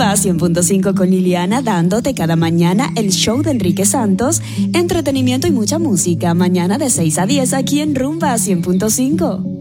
Rumba 100.5 con Liliana, dándote cada mañana el show de Enrique Santos, entretenimiento y mucha música. Mañana de 6 a 10 aquí en Rumba 100.5.